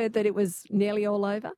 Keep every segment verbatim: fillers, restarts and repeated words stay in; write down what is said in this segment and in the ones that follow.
heard that it was nearly all over?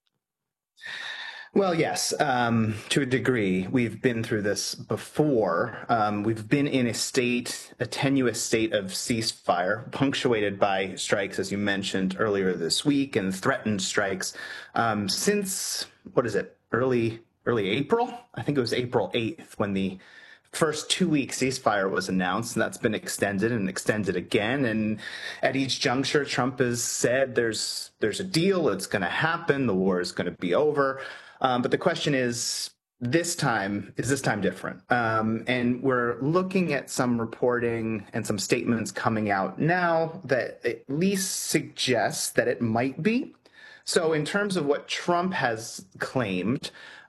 Well, yes, um, to a degree. We've been through this before. Um, we've been in a state, a tenuous state of ceasefire, punctuated by strikes, as you mentioned earlier this week, and threatened strikes um, since, what is it, early early April? I think it was April eighth when the first two-week ceasefire was announced, and that's been extended and extended again. And at each juncture, Trump has said there's there's a deal, it's going to happen, the war is going to be over. Um, but the question is, this time, is this time different? Um, and we're looking at some reporting and some statements coming out now that at least suggests that it might be. So in terms of what Trump has claimed,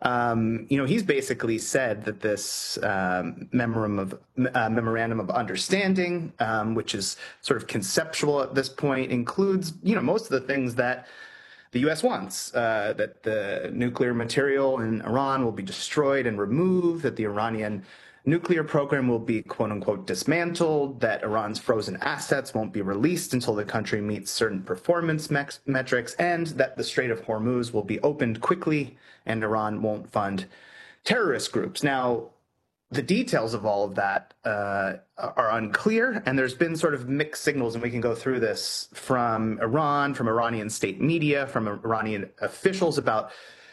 um, you know, he's basically said that this um, memorandum of uh, memorandum of understanding, um, which is sort of conceptual at this point, includes, you know, most of the things that the U S wants, uh, that the nuclear material in Iran will be destroyed and removed, that the Iranian nuclear program will be, quote unquote, dismantled, that Iran's frozen assets won't be released until the country meets certain performance me- metrics, and that the Strait of Hormuz will be opened quickly and Iran won't fund terrorist groups. Now, the details of all of that uh, are unclear, and there's been sort of mixed signals, and we can go through this from Iran, from Iranian state media, from Iranian officials about,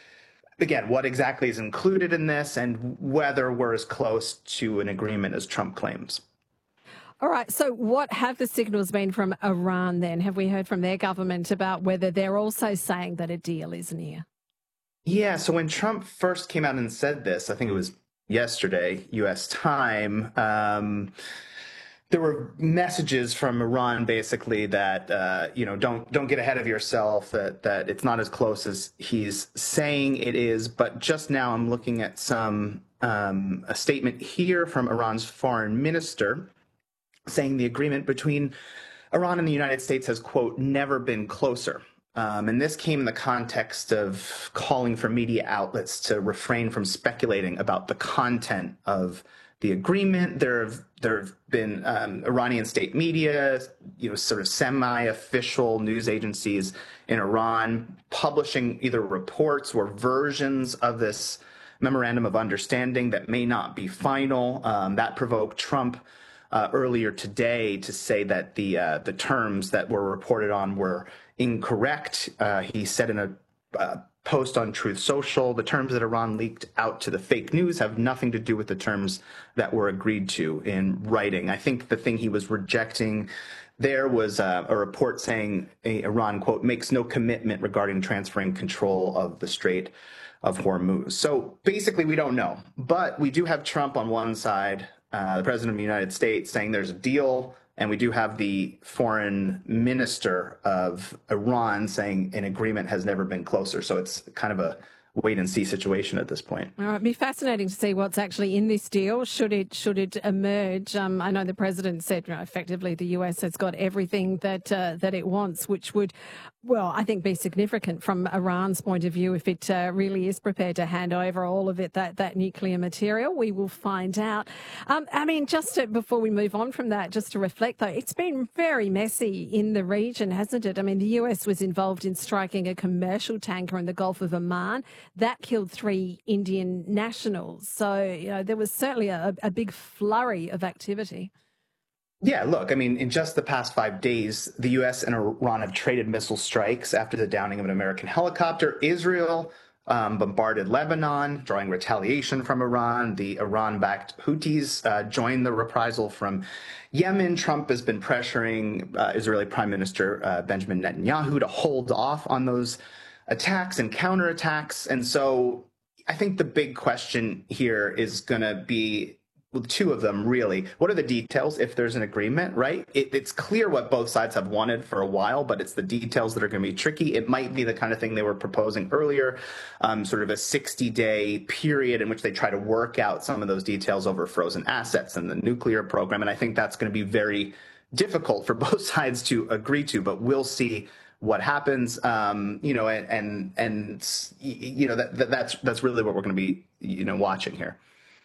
again, what exactly is included in this and whether we're as close to an agreement as Trump claims. All right, so what have the signals been from Iran then? Have we heard from their government about whether they're also saying that a deal is near? Yeah, so when Trump first came out and said this, I think it was yesterday, U S time, um, there were messages from Iran basically that, uh, you know, don't don't get ahead of yourself, that, that it's not as close as he's saying it is. But just now I'm looking at some um, a statement here from Iran's foreign minister saying the agreement between Iran and the United States has, quote, never been closer. Um, and this came in the context of calling for media outlets to refrain from speculating about the content of the agreement. There have there have been um, Iranian state media, you know, sort of semi-official news agencies in Iran publishing either reports or versions of this memorandum of understanding that may not be final. Um, that provoked Trump Uh, earlier today to say that the uh, the terms that were reported on were incorrect. Uh, he said in a uh, post on Truth Social, the terms that Iran leaked out to the fake news have nothing to do with the terms that were agreed to in writing. I think the thing he was rejecting there was uh, a report saying Iran, quote, makes no commitment regarding transferring control of the Strait of Hormuz. So basically, we don't know. But we do have Trump on one side, Uh, the president of the United States, saying there's a deal, and we do have the foreign minister of Iran saying an agreement has never been closer. So it's kind of a wait and see situation at this point. All right, it'd be fascinating to see what's actually in this deal. Should it should it emerge? Um, I know the president said, you know, effectively the U S has got everything that uh, that it wants, which would, well, I think be significant from Iran's point of view if it uh, really is prepared to hand over all of it, that that nuclear material. We will find out. Um, I mean, just to, before we move on from that, just to reflect though, it's been very messy in the region, hasn't it? I mean, the U S was involved in striking a commercial tanker in the Gulf of Oman. That killed three Indian nationals. So, you know, there was certainly a, a big flurry of activity. Yeah, look, I mean, in just the past five days, the U S and Iran have traded missile strikes after the downing of an American helicopter. Israel um, bombarded Lebanon, drawing retaliation from Iran. The Iran-backed Houthis uh, joined the reprisal from Yemen. Trump has been pressuring uh, Israeli Prime Minister uh, Benjamin Netanyahu to hold off on those attacks and counterattacks. And so I think the big question here is going to be, well, two of them, really. What are the details if there's an agreement, right? It, it's clear what both sides have wanted for a while, but it's the details that are going to be tricky. It might be the kind of thing they were proposing earlier, um, sort of a sixty-day period in which they try to work out some of those details over frozen assets and the nuclear program. And I think that's going to be very difficult for both sides to agree to, but we'll see what happens, um, you know, and, and, and you know, that, that that's, that's really what we're going to be, you know, watching here.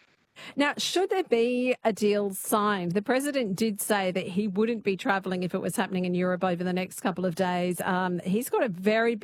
Now, should there be a deal signed? The president did say that he wouldn't be travelling if it was happening in Europe over the next couple of days. Um, he's got a very